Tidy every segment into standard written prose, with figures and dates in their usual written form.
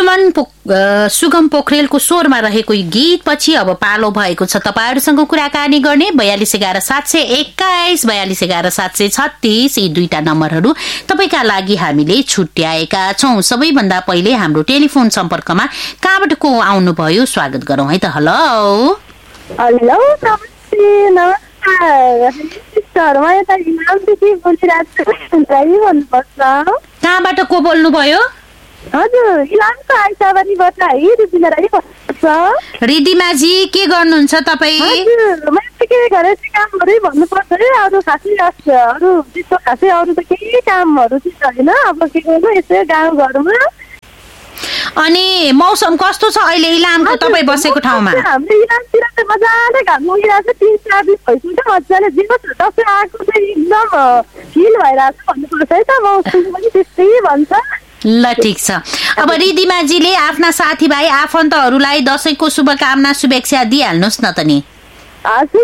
सुगम पोखरेलको स्वरमा रहेको गीत पछि अब पालो भएको छ तपाईहरुसँग कुराकानी गर्ने 4211 721 4211 736 यी दुईटा नम्बरहरू तपाईका लागि हामीले छुट्याएका छौं। सबैभन्दा पहिले हाम्रो टेलिफोन सम्पर्कमा कहाँबाट को आउनुभयो स्वागत गरौँ है त। हेलो हेलो नमस्ते। नमस्कार सर, म यता इलामदेखि बोलिरहेको छु। कहाँबाट को बोल्नुभयो? हजुर, इलामको आइसाबारीबाट है रिदिमा राई भन्नुहुन्छ। रिदिमाजी के गर्नुहुन्छ तपाईँ? हजुर, मैले के घरेसी कामहरू भन्नुपर्छ है, अरू खासै अरू त्यस्तो खासै अरू त केही कामहरू चाहिँ छैन। अब के गर्नु, यसो गाउँघरमा। अनि मौसम कस्तो छ अहिले इलामको तपाईँ बसेको ठाउँमा? हाम्रो इलामतिर चाहिँ मजाले घाम लागिरहेको छ, 3-4 दिन भइसक्यो मजाले। जे जस्तो दसैँ आएको चाहिँ एकदम फिल भइरहेको छ भन्नुपर्छ है त। मौसम पनि त्यस्तै भन्छ। ल ठिक छ। अब रिदिमाजीले आफ्ना साथीभाइ आफन्तहरूलाई दशैंको शुभकामना शुभेच्छा दिइहाल्नुहोस् न त नि। हजुर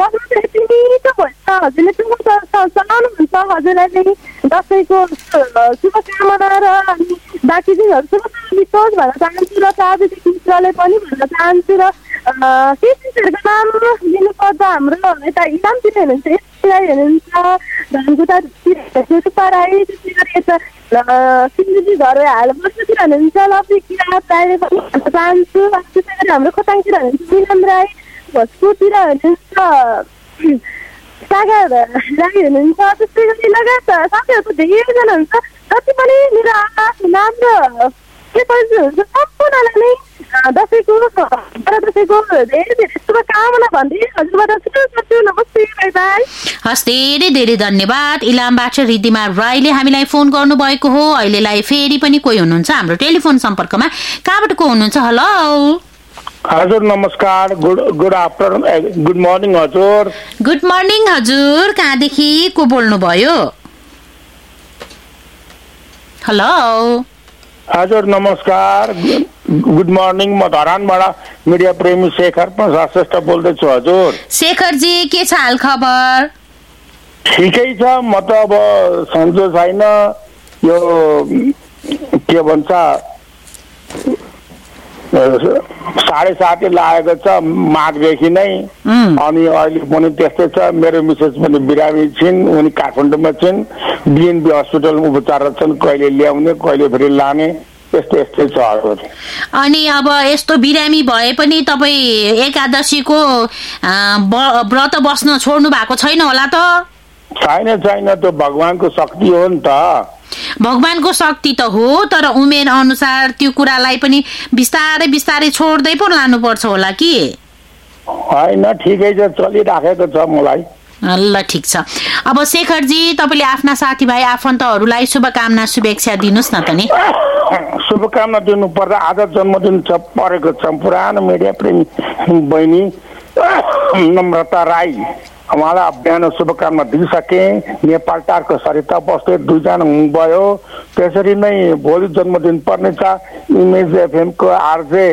हजुरले सुनाउनुहुन्छ हजुरलाई दसैँको शुभकामना र बाँकी दिनहरू शुभ बितोस् भन्न चाहन्छु र आजदेखि मित्रले पनि भन्न चाहन्छु। र केही चिजहरूको नाम दिनुपर्दा हाम्रो यता इलामतिर हेर्नुहुन्छ, एसटिआई हेर्नुहुन्छ, धनकुटातिर पराई, त्यसै गरी यता सिन्धुजी घर हाल बस्तीतिर हुनुहुन्छ लप्री किराँत राईले पनि भन्न चाहन्छु। त्यसै गरी हाम्रो खोटाङतिर हुनुहुन्छ मिलन राई, भोजपुरतिर हुनुहुन्छ सागर राई हुनुहुन्छ। त्यस्तै गरी लगायत साथीहरूको धेरैजना हुन्छ। जति पनि मेरो आमा नाम र के हुन्छ सम्पूर्णलाई नै दसैँको दसैँको धेरै धेरै शुभकामना भन्दै हजुरबाट सुन्छु। नमस्ते, बाई बाई। हस्, धेरै धेरै धन्यवाद। इलामबाट रिदिमा राईले हामीलाई फोन गर्नुभएको हो। अहिलेलाई फेरि पनि कोही हुनुहुन्छ हाम्रो टेलिफोन सम्पर्कमा। कहाँबाट को हुनुहुन्छ? हेलो हजुर नमस्कार। गुड आफ्टरनुन, गुड मर्निङ हजुर। गुड मर्निङ हजुर। कहाँदेखि को बोल्नुभयो? हेलो हजुर नमस्कार, गुड मर्निङ। म धरानबाट मिडिया प्रेमी शेखर प्रसाद श्रेष्ठ बोल्दैछु हजुर। शेखरजी के छ हाल खबर? ठिकै छ। म त अब सन्चो छैन, यो के भन्छ 7:30 लागेको छ माघदेखि नै। अनि अहिले पनि त्यस्तै छ। मेरो मिसेस पनि बिरामी छिन्, उनी काठमाडौँमा छिन्, बिएनबी हस्पिटलमा उपचार छन्। कहिले ल्याउने कहिले फेरि लाने, यस्तै छ हजुर। अनि अब यस्तो बिरामी भए पनि तपाईँ एकादशीको व्रत बस्न छोड्नु भएको छैन होला त? छैन, त्यो भगवानको शक्ति हो नि त। भगवानको शक्ति त हो, तर उमेर अनुसार त्यो कुरालाई पनि बिस्तारै बिस्तारै छोड्दै पो लानुपर्छ होला कि? होइन, ठिकै छ, चलिराखेको छ मलाई। ल ठिक छ। अब शेखरजी तपाईँले आफ्ना साथीभाइ आफन्तहरूलाई शुभकामना शुभेच्छा दिनुहोस् न त नि। शुभकामना दिनु पर्दा आज जन्मदिन परेको छ पुरानो मिडिया प्रेमी बहिनी नम्रता राई, उहाँलाई बिहान शुभकामना दिइसके। नेपाल टारको सरिता बस्दै 2 जना हुनुभयो। त्यसरी नै भोलि जन्मदिन पर्नेछ इमेज एफएमको आरजे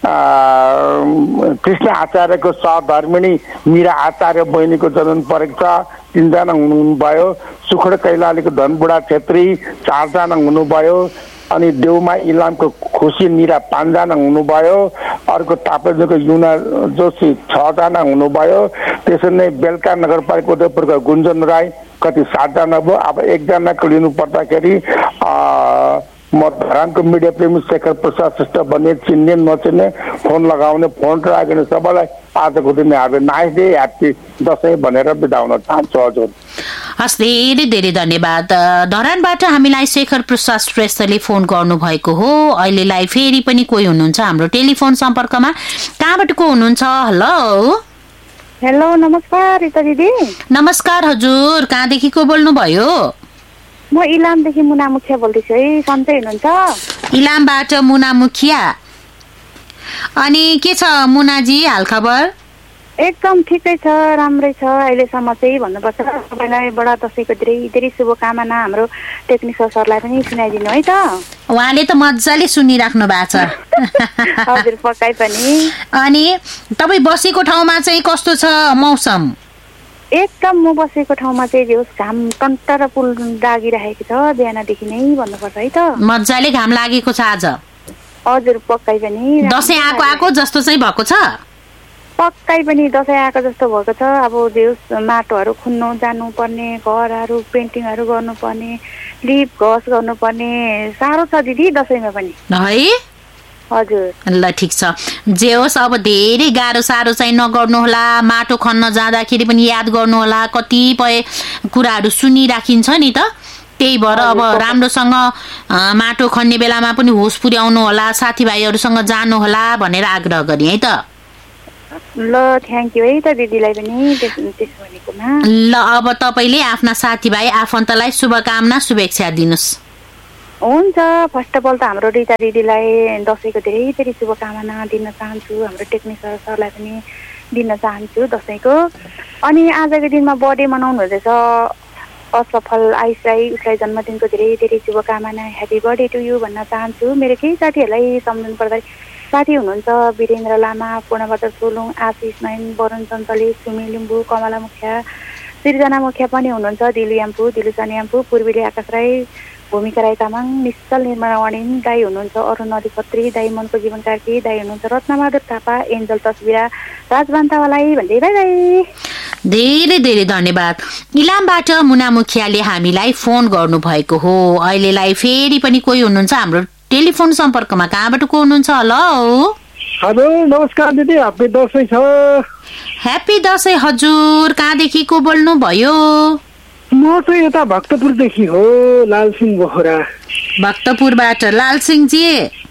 कृष्ण आचार्यको सहधर्मिणी मीरा आचार्य बहिनीको जन्मदिन परेको छ, 3 जना हुनुभयो। सुखड कैलालीको धनबुढा छेत्री 4 जना हुनुभयो। अनि देउमा इलामको खुसी निरा 5 जना हुनुभयो। अर्को ताप्लेजुङको युना जोशी 6 जना हुनुभयो। त्यसरी नै बेलका नगरपालिका उदयपुरको गुन्जन राई कति 7 जना भयो। अब 1 जनाको लिनु पर्दाखेरि म धरानको मिडिया प्रेमी शेखर प्रसाद श्रेष्ठ भन्ने चिन्ने नचिन्ने फोन लगाउने फोन राख्ने सबैलाई आजको दिन हामी नाइस डे ह्याप्पी दसैँ भनेर बिदा हुन चाहन्छु हजुर। हस्, धेरै धेरै धन्यवाद। धरानबाट हामीलाई शेखर प्रसाद श्रेष्ठले फोन गर्नुभएको हो। अहिलेलाई फेरि पनि कोही हुनुहुन्छ हाम्रो टेलिफोन सम्पर्कमा। कहाँबाट को हुनुहुन्छ? हेलो हेलो नमस्कार रिता दिदी। नमस्कार हजुर। कहाँदेखि को बोल्नुभयो? म इलामदेखि मुना मुखिया बोल्दैछु है। सन्चै हुनुहुन्छ? इलामबाट मुना मुखिया। अनि के छ मुनाजी हाल खबर? एकदम ठिकै छ, राम्रै छ अहिलेसम्म चाहिँ भन्नुपर्छ। तपाईँलाई बडा दसैँको धेरै धेरै शुभकामना हाम्रो टेक्निसियन सरलाई पनि सुनाइदिनु है त। उहाँले त मजाले सुनिराख्नु भएको छ। हजुर पक्कै पनि। अनि तपाईँ बसेको ठाउँमा चाहिँ कस्तो छ मौसम? एकदम म बसेको ठाउँमा चाहिँ जे होस् घाम टन्टर पुल लागिरहेको छ बिहानदेखि नै भन्नुपर्छ है त। मजाले घाम लागेको छ आज? हजुर पक्कै पनि दसैँ आएको जस्तो चाहिँ भएको छ पक्कै पनि दसैँ आएको जस्तो भएको छ अब देउस माटोहरू खुन्नु जानुपर्ने घरहरू पेन्टिङहरू गर्नुपर्ने लिप घस गर्नुपर्ने साह्रो छ दिदी दसैँमा पनि है हजुर ल ठिक छ जे होस् अब धेरै गाह्रो साह्रो चाहिँ नगर्नु होला माटो खन्न जाँदाखेरि पनि याद गर्नु होला कतिपय कुराहरू सुनिराखिन्छ नि त त्यही भएर अब राम्रोसँग माटो खन्ने बेलामा पनि होस पुर्याउनु होला साथीभाइहरूसँग जानु होला भनेर आग्रह गरेँ है त ल थ्याङ्क यू है त दिदीलाई पनि त्यसो भनेकोमा ल अब तपाईँले आफ्ना साथीभाइ आफन्तलाई शुभकामना शुभेच्छा दिनुहोस् हुन्छ फर्स्ट अफ अल त हाम्रो रिता दिदीलाई दसैँको धेरै धेरै शुभकामना दिन चाहन्छु हाम्रो टेक्निसियन सरलाई पनि दिन चाहन्छु दसैँको अनि आजको दिनमा बर्थडे मनाउनु हुँदैछ असफल आइस राई उसलाई जन्मदिनको धेरै धेरै शुभकामना ह्याप्पी बर्थडे टु यु भन्न चाहन्छु मेरो केही साथीहरूलाई सम्झनु पर्दा साथी हुनुहुन्छ वीरेन्द्र लामा पूर्णबहादुर सोलुङ आशिष नयन वरुण चञ्चले सुमी लिम्बू कमला मुखिया सृजना मुखिया पनि हुनुहुन्छ दिलु याम्पू दिलुसन याम्पू पूर्वीले आकाश राई भूमिका राई तामाङ निश्चल निर्मला वाणिन दाई हुनुहुन्छ अरुण नदी खत्री दाई मनको जीवन कार्की दाई हुनुहुन्छ रत्नबहादुर थापा एन्जल तस्बिरा राजबान्तावालाई भन्दै बाई बाई धेरै धेरै धन्यवाद इलामबाट मुना मुखियाले हामीलाई फोन गर्नु भएको हो अहिलेलाई फेरि पनि कोही हुनुहुन्छ हाम्रो टेलिफोन सम्पर्कमा कहाँबाट को हुनुहुन्छ हेलो हजुर नमस्कार दिदी ह्याप्पी दसैँ छ ह्याप्पी दसैँ हजुर कहाँदेखि को बोल्नु भयो म चाहिँ यता भक्तपुरदेखि हो लालसिंह बोहरा भक्तपुरबाट लालसिंहजी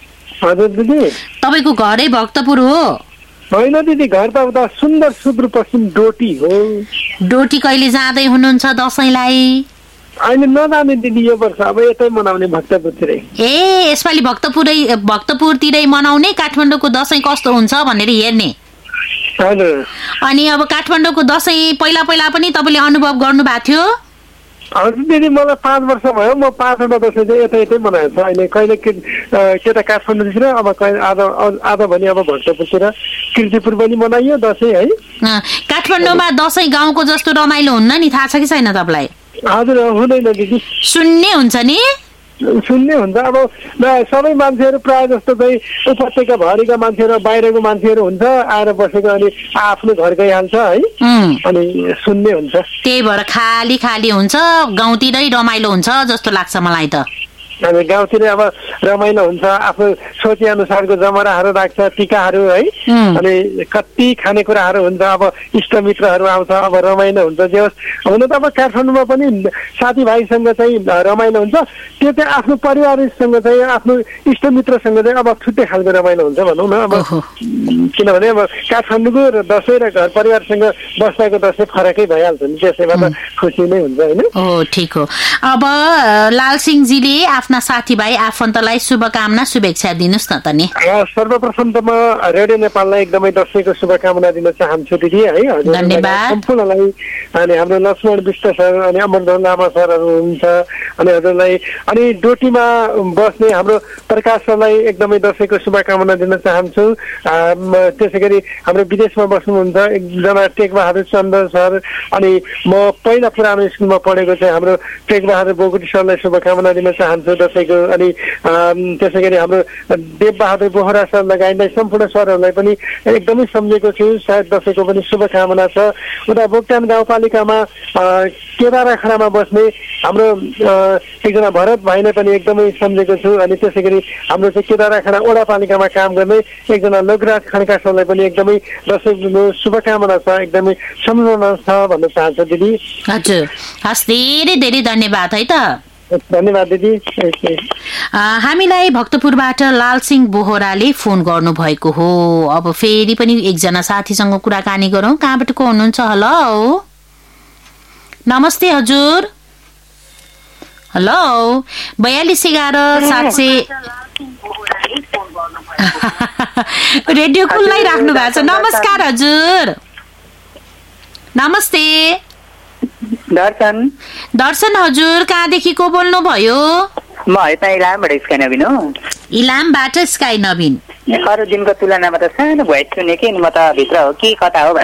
हजुर दिदी तपाईँको घरै भक्तपुर हो होइन दिदी घर त उता सुन्दर सुदूरपश्चिम डोटी हो डोटी कहिले जाँदै हुनुहुन्छ दसैँलाई अहिले नजाने दिदी यो वर्ष अब यतै मनाउने भक्तपुरतिरै ए यसपालि भक्तपुरतिरै मनाउने काठमाडौँको दसैँ कस्तो हुन्छ भनेर हेर्ने हजुर अनि अब काठमाडौँको दसैँ पहिला पहिला पनि तपाईँले अनुभव गर्नु भएको थियो हजुर दिदी मलाई 5 वर्ष भयो म 5वटा दसैँ चाहिँ यतै मनाएको छु अहिले कहिले केटा काठमाडौँतिर अब आज भने अब भक्तपुरतिर किर्तिपुर पनि मनाइयो दसैँ है काठमाडौँमा दसैँ गाउँको जस्तो रमाइलो हुन्न नि थाहा छ कि छैन तपाईँलाई हजुर हुँदैन दिदी सुन्ने हुन्छ नि सुन्ने हुन्छ अब सबै मान्छेहरू प्रायः जस्तो चाहिँ उपत्यका भरिका मान्छेहरू बाहिरको मान्छेहरू हुन्छ आएर बसेको अनि आफ्नो घर गइहाल्छ है अनि सुन्ने हुन्छ त्यही भएर खाली खाली हुन्छ गाउँतिरै रमाइलो हुन्छ जस्तो लाग्छ मलाई त अनि गाउँतिर अब रमाइलो हुन्छ आफ्नो सोचे अनुसारको जमराहरू राख्छ टिकाहरू है अनि कति खानेकुराहरू हुन्छ अब इष्टमित्रहरू आउँछ अब रमाइलो हुन्छ जे होस् हुन त अब काठमाडौँमा पनि साथीभाइसँग चाहिँ रमाइलो हुन्छ त्यो चाहिँ आफ्नो परिवारसँग चाहिँ आफ्नो इष्टमित्रसँग चाहिँ अब छुट्टै खालको रमाइलो हुन्छ भनौँ न अब किनभने अब काठमाडौँको र दसैँ र घर परिवारसँग बस्दाको दसैँ फरकै भइहाल्छ नि त्यसैमा त खुसी नै हुन्छ होइन हो ठिक हो अब लालसिंहजीले आफ्ना साथीभाइ आफन्तलाई शुभकामना शुभेच्छा दिनुहोस् न त नि सर्वप्रथम त म रेडियो नेपाललाई एकदमै दसैँको शुभकामना दिन चाहन्छु दिदी है धन्यवाद सम्पूर्णलाई अनि हाम्रो लक्ष्मण विष्ट सर अनि अमरधन लामा सरहरू हुनुहुन्छ अनि हजुरलाई अनि डोटीमा बस्ने हाम्रो प्रकाश सरलाई एकदमै दसैँको शुभकामना दिन चाहन्छु त्यसै गरी हाम्रो विदेशमा बस्नुहुन्छ एकजना टेकबहादुर चन्द सर अनि म पहिला पुरानो स्कुलमा पढेको चाहिँ हाम्रो टेकबहादुर बोगटी सरलाई शुभकामना दिन चाहन्छु दसैँको अनि त्यसै गरी हाम्रो देवबहादुर बोहरा सर लगायत सम्पूर्ण सरहरूलाई पनि एकदमै सम्झेको छु सायद दसैँको पनि शुभकामना छ उता बोक्टान गाउँपालिकामा केदाराखडामा बस्ने हाम्रो एकजना भरत भाइलाई पनि एकदमै सम्झेको छु अनि त्यसै गरी हाम्रो चाहिँ केदाराखडा वडापालिकामा काम गर्ने एकजना लोकराज खड्का सरलाई पनि एकदमै दसैँको शुभकामना छ एकदमै सम्झना छ भन्न चाहन्छु दिदी हजुर हस् धेरै धेरै धन्यवाद है त धन्यवाद दिदी हामीलाई भक्तपुरबाट लालसिंह बोहराले फोन गर्नु भएको हो अब फेरि पनि एकजना साथीसँग कुराकानी गरौँ कहाँबाट को हुनुहुन्छ हेलो नमस्ते हजुर हेलो 4211 रेडियो खुल्लै राख्नु भएको छ नमस्कार हजुर नमस्ते दर्शन हजुर कहाँदेखि को बोल्नु भयो म यता इलामबाट स्काई नवीन हो इलामबाट स्काई नवीन अरू दिनको तुलनामा त सानो भोइस सुने कि म त भित्र हो कि कता हो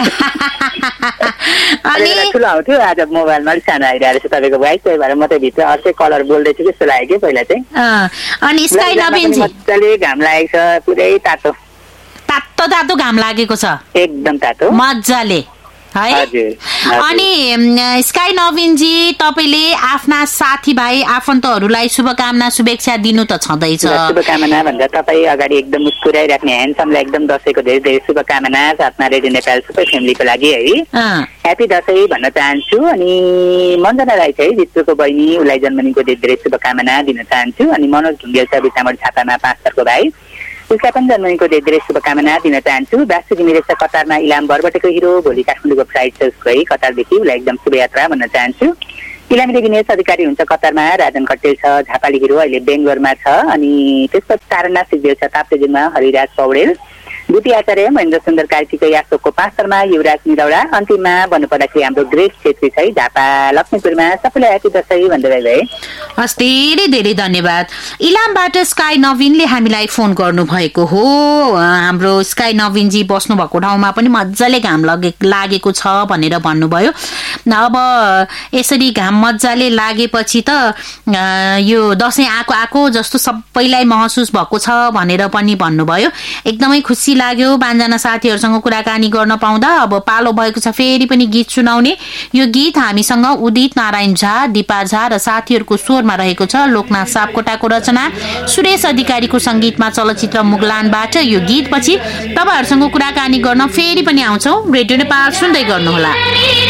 अनि ठुलो आउँथ्यो आज मोबाइलमा अलिक सानो आइरहेको छ तपाईँको भोइस, त्यही भएर म त भित्र अर्कै कलर बोल्दैछु जस्तो लाग्यो कि पहिला चाहिँ। अनि स्काई नवीनजी मजाले घाम लागेको छ, पुरै तातो तातो घाम लागेको छ एकदम तातो मजाले है। अनि स्काई नवीनजी तपाईँले आफ्ना साथीभाइ आफन्तहरूलाई शुभकामना शुभेच्छा दिनु त छँदैछ। शुभकामना भन्दा तपाईँ अगाडि एकदम मुस्कुराइराख्ने ह्यान्डसमलाई एकदम दसैँको धेरै धेरै शुभकामना साथमा रेडियो नेपाल सबै फ्यामिलीको लागि है। ह्यापी दसैँ भन्न चाहन्छु। अनि मन्जना राई छ है जित्रुको बहिनी, उसलाई जन्मदिनको धेरै धेरै शुभकामना दिन चाहन्छु। अनि मनोज ढुङ्गेल छ बिचामोड छापामा 5 सरको भाइ, उसलाई पनि जन्मदिनको धेरै धेरै शुभकामना दिन चाहन्छु। वास्तु घिमिरे छ कतारमा, इलाम बरबटेको हिरो, भोलि काठमाडौँको फ्लाइट छ उसको है कतारदेखि, उसलाई एकदम शुभयात्रा भन्न चाहन्छु। इलामी दिनेश अधिकारी हुन्छ कतारमा, राजन कटेल छ झापाली हिरो अहिले बेङ्गलोरमा छ। अनि त्यसपछि तारनाथ सिद्धेल छ ताप्लेजुङमा, हरिराज पौडेल, बुटी आचार्य, महेन्द्र सुन्दर कार्तिक यासोकको 5 सरमा, युवराज निरौडा। अन्तिममा भन्नुपर्दाखेरि हाम्रो ग्रेस छेत्री छ झापा लक्ष्मीपुरमा। सबैलाई ह्यापी दसैँ भन्दै भाइ। हस् धेरै धेरै धन्यवाद। इलामबाट स्काई नवीनले हामीलाई फोन गर्नु भएको हो। हाम्रो स्काई नवीनजी बस्नु भएको ठाउँमा पनि मजाले घाम लागेको छ भनेर भन्नुभयो। अब यसरी घाम मजाले लागेपछि त यो दसैँ आएको जस्तो सबैलाई महसुस भएको छ भनेर पनि भन्नुभयो। एकदमै खुसी लाग्यो बान्जना साथीहरूसँग कुराकानी गर्न पाउँदा। अब पालो भएको छ फेरि पनि गीत सुनाउने। यो गीत हामीसँग उदित नारायण झा, दिपा झा र साथीहरूको स्वरमा रहेको छ। लोकनाथ सापकोटाको रचना, सुरेश अधिकारीको संगीतमा चलचित्र मुगलानबाट यो गीत पछि तपाईहरुसँग कुराकानी गर्न फेरि पनि आउँछौं। रेडियो नेपाल सुन्दै गर्नुहोला।